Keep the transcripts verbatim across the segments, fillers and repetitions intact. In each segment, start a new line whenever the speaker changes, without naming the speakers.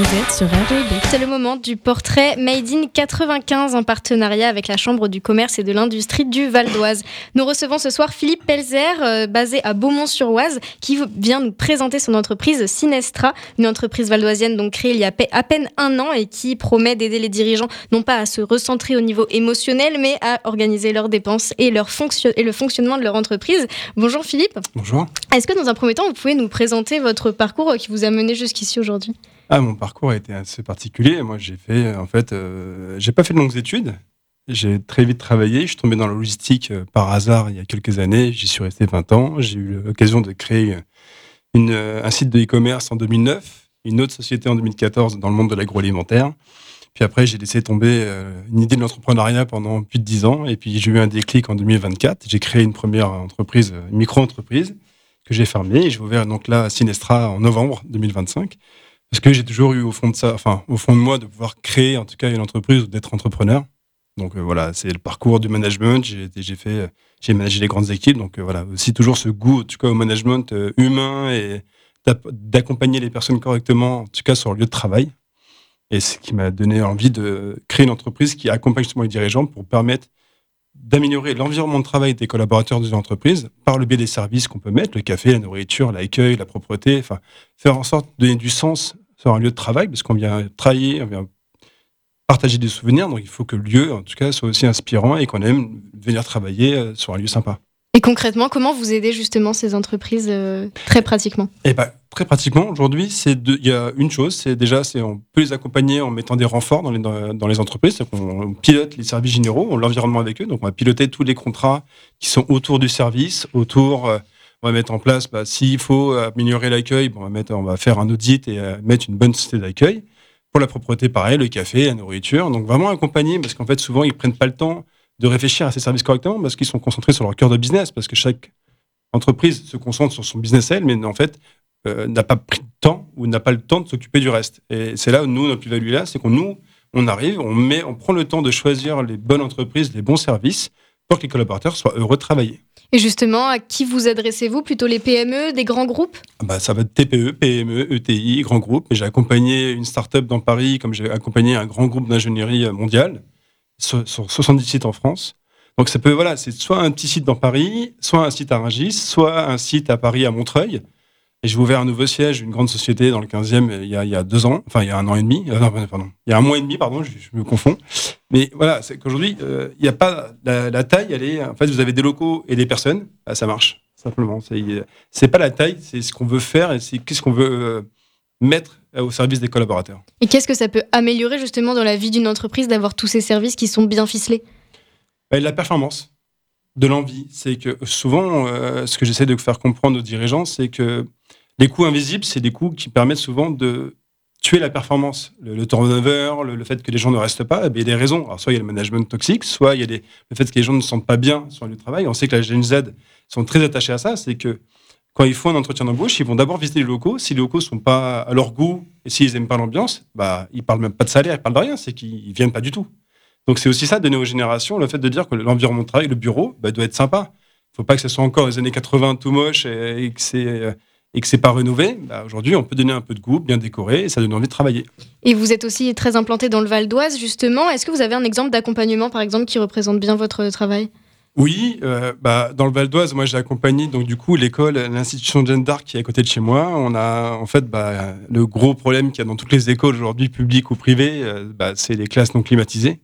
êtes sur R G B.
C'est le moment du portrait Made in quatre-vingt-quinze en partenariat avec la Chambre du commerce et de l'industrie du Val d'Oise. Nous recevons ce soir Philippe Pelzer, euh, basé à Beaumont-sur-Oise, qui vient nous présenter son entreprise Sinestra, une entreprise valdoisienne donc créée il y a à peine un an et qui promet d'aider les dirigeants non pas à se recentrer au niveau émotionnel, mais à organiser leurs dépenses et, leur fonction- et le fonctionnement de leur entreprise. Bonjour Philippe.
Bonjour.
Est-ce que dans un premier temps, vous pouvez nous présenter votre parcours qui vous a mené jusqu'ici aujourd'hui ?
Ah, mon parcours a été assez particulier. Moi, j'ai fait, en fait, euh, j'ai pas fait de longues études. J'ai très vite travaillé. Je suis tombé dans la logistique euh, par hasard il y a quelques années. J'y suis resté vingt ans. J'ai eu l'occasion de créer une, un site de e-commerce en deux mille neuf, une autre société en deux mille quatorze dans le monde de l'agroalimentaire. Puis après, j'ai laissé tomber euh, une idée de l'entrepreneuriat pendant plus de dix ans. Et puis, j'ai eu un déclic en deux mille vingt-quatre. J'ai créé une première entreprise, une micro-entreprise que j'ai fermée. Et j'ai ouvert donc là Sinestra en novembre deux mille vingt-cinq. Parce que j'ai toujours eu au fond de ça, enfin, au fond de moi, de pouvoir créer, en tout cas, une entreprise ou d'être entrepreneur. Donc euh, voilà, c'est le parcours du management. J'ai, j'ai fait, j'ai managé les grandes équipes. Donc euh, voilà, aussi toujours ce goût, en tout cas, au management euh, humain et d'accompagner les personnes correctement, en tout cas, sur le lieu de travail. Et ce qui m'a donné envie de créer une entreprise qui accompagne justement les dirigeants pour permettre d'améliorer l'environnement de travail des collaborateurs de l'entreprise par le biais des services qu'on peut mettre, le café, la nourriture, l'accueil, la propreté, enfin, faire en sorte de donner du sens sur un lieu de travail, parce qu'on vient travailler, on vient partager des souvenirs, donc il faut que le lieu, en tout cas, soit aussi inspirant et qu'on aime venir travailler sur un lieu sympa.
Et concrètement, comment vous aidez justement ces entreprises euh, très pratiquement ?
Eh ben, très pratiquement, aujourd'hui, il y a une chose, c'est déjà, c'est on peut les accompagner en mettant des renforts dans les, dans, dans les entreprises, c'est qu'on on pilote les services généraux, on l'environnement avec eux, donc on va piloter tous les contrats qui sont autour du service, autour, euh, on va mettre en place, bah, s'il faut améliorer l'accueil, bon, on, va mettre, on va faire un audit et euh, mettre une bonne société d'accueil. Pour la propreté, pareil, le café, la nourriture, donc vraiment accompagner, parce qu'en fait, souvent, ils prennent pas le temps de réfléchir à ces services correctement parce qu'ils sont concentrés sur leur cœur de business, parce que chaque entreprise se concentre sur son business elle, mais en fait euh, n'a pas pris de temps ou n'a pas le temps de s'occuper du reste. Et c'est là où nous, notre plus-value là, c'est qu'on nous, on arrive, on met, on prend le temps de choisir les bonnes entreprises, les bons services pour que les collaborateurs soient heureux de travailler.
Et justement, à qui vous adressez-vous ? Plutôt les P M E, des grands groupes ?
Bah, ça va être T P E, P M E, E T I, grands groupes. Et j'ai accompagné une start-up dans Paris, comme j'ai accompagné un grand groupe d'ingénierie mondiale sur, sur soixante-dix sites en France. Donc ça peut, voilà, c'est soit un petit site dans Paris, soit un site à Rungis, soit un site à Paris à Montreuil. Et j'ai ouvert un nouveau siège, une grande société dans le quinzième il y a, il y a deux ans, enfin il y a un an et demi, euh, non, pardon, il y a un mois et demi, pardon, je, je me confonds. Mais voilà, c'est qu'aujourd'hui, euh, il n'y a pas la, la taille, elle est, en fait, vous avez des locaux et des personnes, bah, ça marche simplement. C'est, c'est pas la taille, c'est ce qu'on veut faire et c'est qu'est-ce qu'on veut euh, mettre au service des collaborateurs.
Et qu'est-ce que ça peut améliorer justement dans la vie d'une entreprise d'avoir tous ces services qui sont bien ficelés ?
Bah, la performance, de l'envie. C'est que souvent, euh, ce que j'essaie de faire comprendre aux dirigeants, c'est que les coûts invisibles, c'est des coûts qui permettent souvent de tuer la performance. Le, le turnover, le, le fait que les gens ne restent pas, eh bien, il y a des raisons. Alors, soit il y a le management toxique, soit il y a des, le fait que les gens ne se sentent pas bien sur le lieu de travail. On sait que la Gen Z sont très attachés à ça. C'est que quand ils font un entretien d'embauche, ils vont d'abord visiter les locaux. Si les locaux ne sont pas à leur goût et s'ils n'aiment pas l'ambiance, bah, ils ne parlent même pas de salaire, ils ne parlent de rien. C'est qu'ils ne viennent pas du tout. Donc c'est aussi ça, donner aux générations, le fait de dire que l'environnement de travail, le bureau, bah, doit être sympa. Il ne faut pas que ce soit encore les années quatre-vingts tout moche et, et que c'est et que c'est pas rénové. Bah, aujourd'hui, on peut donner un peu de goût, bien décoré, et ça donne envie de travailler.
Et vous êtes aussi très implanté dans le Val d'Oise, justement. Est-ce que vous avez un exemple d'accompagnement, par exemple, qui représente bien votre travail ?
Oui, euh, bah, dans le Val d'Oise, moi j'ai accompagné donc du coup l'école, l'institution Jeanne d'Arc qui est à côté de chez moi. On a en fait bah, le gros problème qu'il y a dans toutes les écoles aujourd'hui, publiques ou privées, euh, bah, c'est les classes non climatisées.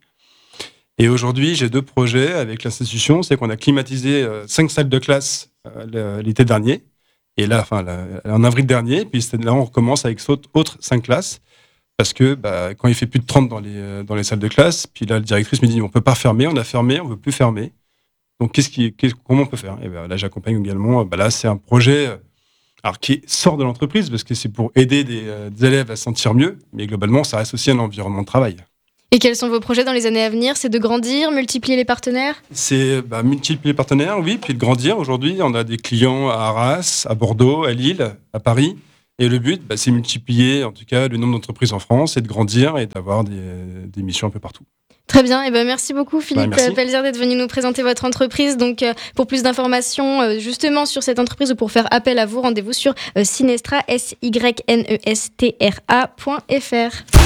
Et aujourd'hui, j'ai deux projets avec l'institution. C'est qu'on a climatisé euh, cinq salles de classe euh, l'été dernier. Et là, enfin, là, en avril dernier. Puis là, on recommence avec autres cinq classes. Parce que bah, quand il fait plus de trente dans les, dans les salles de classe, puis là, la directrice me dit on ne peut pas fermer, on a fermé, on ne veut plus fermer. Donc, qu'est-ce qui, qu'est-ce, comment on peut faire ? Et ben, là, j'accompagne également. Bah, là, c'est un projet alors, qui sort de l'entreprise parce que c'est pour aider des, euh, des élèves à se sentir mieux. Mais globalement, ça reste aussi un environnement de travail.
Et quels sont vos projets dans les années à venir ? C'est de grandir, multiplier les partenaires ?
C'est bah, multiplier les partenaires, oui, puis de grandir. Aujourd'hui, on a des clients à Arras, à Bordeaux, à Lille, à Paris. Et le but, bah, c'est multiplier en tout cas le nombre d'entreprises en France et de grandir et d'avoir des, des missions un peu partout.
Très bien, et ben merci beaucoup Philippe
Bah, merci.
Pelzer d'être venu nous présenter votre entreprise. Donc euh, pour plus d'informations euh, justement sur cette entreprise ou pour faire appel à vous, rendez-vous sur euh, Synestra, S Y N E S T R A point F R.